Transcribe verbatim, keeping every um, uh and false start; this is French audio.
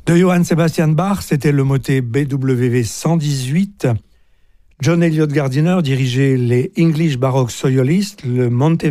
De Johann Sebastian Bach, c'était le motet B W V cent dix-huit. John Eliot Gardiner dirigeait les English Baroque Soloists, le Monte